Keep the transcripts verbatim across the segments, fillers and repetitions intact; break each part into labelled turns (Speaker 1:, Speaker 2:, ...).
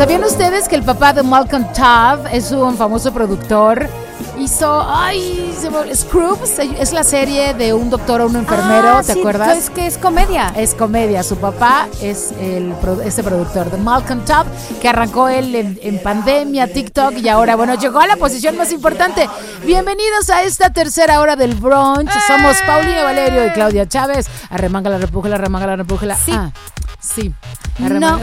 Speaker 1: ¿Sabían ustedes que el papá de Malcolm Todd es un famoso productor? Hizo, ay, se me, Scrubs, es la serie de un doctor o un enfermero,
Speaker 2: ah,
Speaker 1: ¿te
Speaker 2: sí,
Speaker 1: acuerdas?
Speaker 2: Es que es comedia.
Speaker 1: Es comedia, su papá es el ese productor de Malcolm Todd, que arrancó él en, en pandemia, TikTok, y ahora, bueno, llegó a la posición más importante. Bienvenidos a esta tercera hora del brunch. Somos Paulina Valerio y Claudia Chávez. Arremanga la repújala, arremanga la repújala.
Speaker 2: Sí.
Speaker 1: Ah, sí.
Speaker 2: No.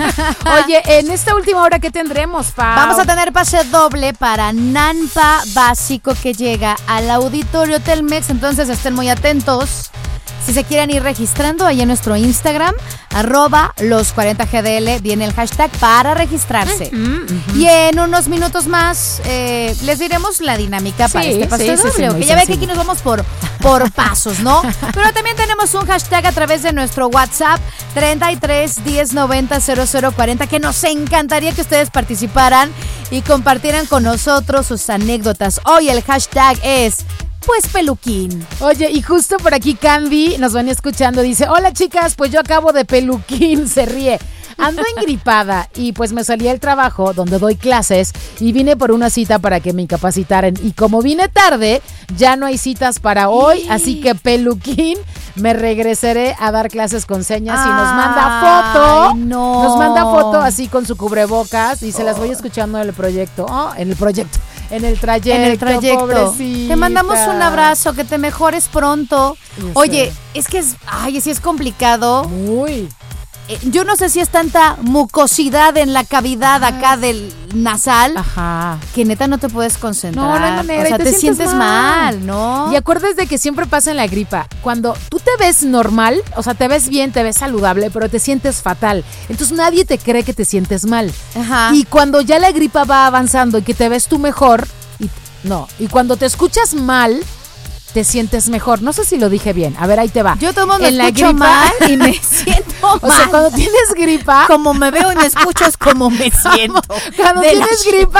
Speaker 1: Oye, en esta última hora, ¿qué tendremos, Pau?
Speaker 2: Vamos a tener pase doble para Nampa Básico, que llega al Auditorio Telmex, entonces estén muy atentos. Si se quieren ir registrando, ahí en nuestro Instagram, arroba los cuarenta G D L, viene el hashtag para registrarse. Uh-huh, uh-huh. Y en unos minutos más eh, les diremos la dinámica sí, para este pase sí, doble. Sí, sí, que ya ve que aquí nos vamos por, por pasos, ¿no? Pero también tenemos un hashtag a través de nuestro WhatsApp, treinta y tres, diez, noventa, cero cero cuarenta, que nos encantaría que ustedes participaran y compartieran con nosotros sus anécdotas. Hoy el hashtag es... pues peluquín.
Speaker 1: Oye, y justo por aquí Candy nos venía escuchando, dice, hola chicas, pues yo acabo de peluquín, se ríe. Ando engripada y pues me salí al trabajo donde doy clases y vine por una cita para que me incapacitaran. Y como vine tarde, ya no hay citas para hoy, sí. Así que peluquín, me regresaré a dar clases con señas. Ay, y nos manda foto.
Speaker 2: No.
Speaker 1: Nos manda foto así con su cubrebocas y se las voy escuchando en el proyecto. Oh, en el proyecto. En el trayecto,
Speaker 2: en el trayecto.
Speaker 1: Pobrecita.
Speaker 2: Te mandamos un abrazo, que te mejores pronto. Oye, es que es, ay, sí es complicado.
Speaker 1: Muy.
Speaker 2: Eh, yo no sé si es tanta mucosidad en la cavidad Ajá. acá del nasal.
Speaker 1: Ajá.
Speaker 2: Que neta no te puedes concentrar.
Speaker 1: No, no hay manera.
Speaker 2: O sea,
Speaker 1: te,
Speaker 2: te
Speaker 1: sientes
Speaker 2: sientes mal. mal, ¿no?
Speaker 1: Y acuerdes de que siempre pasa en la gripa. Cuando tú te ves normal, o sea, te ves bien, te ves saludable, pero te sientes fatal. Entonces nadie te cree que te sientes mal.
Speaker 2: Ajá.
Speaker 1: Y cuando ya la gripa va avanzando y que te ves tú mejor, y, no. Y cuando te escuchas mal, te sientes mejor. No sé si lo dije bien. A ver, ahí te va.
Speaker 2: Yo tomo me
Speaker 1: en
Speaker 2: escucho
Speaker 1: la gripa,
Speaker 2: mal y me siento mal.
Speaker 1: O sea, cuando tienes gripa,
Speaker 2: como me veo y me escucho es como me siento.
Speaker 1: Cuando tienes gripa,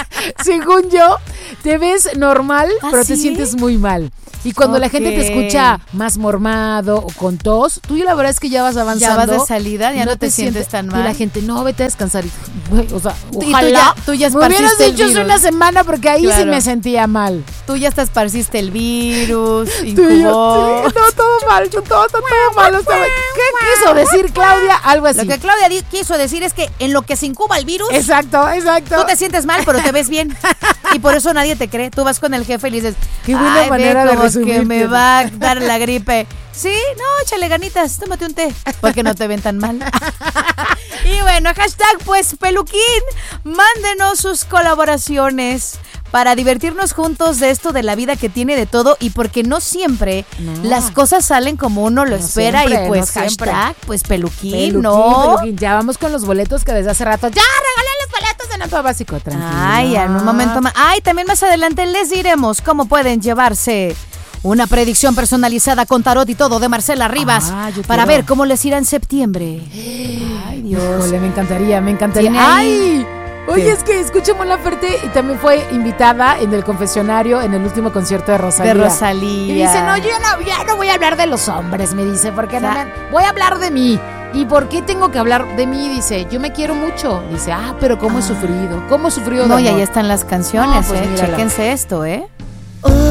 Speaker 1: según yo, te ves normal, ¿Ah, pero sí? te sientes muy mal. Y cuando okay. la gente te escucha más mormado o con tos, tú la verdad es que ya vas avanzando.
Speaker 2: Ya vas de salida, ya no, no te, te sientes, sientes tan mal.
Speaker 1: Y la gente, no, vete a descansar. O sea, ojalá.
Speaker 2: Y tú ya, tú ya
Speaker 1: me hubieras dicho hace una semana porque ahí claro. sí me sentía mal.
Speaker 2: Tú ya hasta esparciste el virus,
Speaker 1: incubó. Sí, no, todo mal, todo, todo, todo mal. O sea, ¿qué quiso decir Claudia? Algo así.
Speaker 2: Lo que Claudia di- quiso decir es que en lo que se incuba el virus.
Speaker 1: Exacto, exacto.
Speaker 2: Tú te sientes mal, pero te ves bien. Y por eso nadie te cree. Tú vas con el jefe y le dices,
Speaker 1: qué buena
Speaker 2: ay,
Speaker 1: manera de resumir.
Speaker 2: Que me va a dar la gripe. Sí, no, échale ganitas, tómate un té, porque no te ven tan mal. Y bueno, hashtag pues peluquín, mándenos sus colaboraciones para divertirnos juntos de esto de la vida que tiene de todo y porque no siempre no. las cosas salen como uno lo no espera siempre, y pues no hashtag pues peluquín, peluquín, ¿no? Peluquín.
Speaker 1: Ya vamos con los boletos que desde hace rato, ya regalé los boletos de Nampa Básico, tranquilo.
Speaker 2: Ay, en un momento más. Ay, también más adelante les diremos cómo pueden llevarse una predicción personalizada con tarot y todo de Marcela Rivas ah, para ver cómo les irá en septiembre.
Speaker 1: Ay, Dios. Híjole, me encantaría, me encantaría. ¡Ay! Oye, es que escuché Mon Laferte y también fue invitada en el confesionario en el último concierto de Rosalía.
Speaker 2: De Rosalía.
Speaker 1: Y dice, no, yo no, ya no voy a hablar de los hombres, me dice, porque o sea, no me, voy a hablar de mí. ¿Y por qué tengo que hablar de mí? Dice, yo me quiero mucho. Dice, ah, pero cómo ah. he sufrido, cómo he sufrido de
Speaker 2: No,
Speaker 1: amor.
Speaker 2: y ahí están las canciones, no, pues eh. Chéquense esto, ¿eh?